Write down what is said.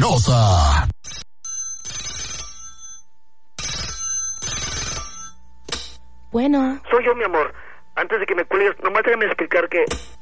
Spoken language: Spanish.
Poderosa. Bueno. Soy yo, mi amor. Antes de que me cuelgues, nomás déjame explicar que